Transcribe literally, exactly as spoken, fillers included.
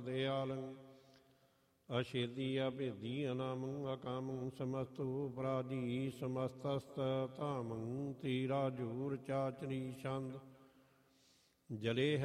दयालं अशेदी अभेदी अनामं अकामं समस्तु अपराधी समस्तस्तामं तीराजूर चाचरी छंद जले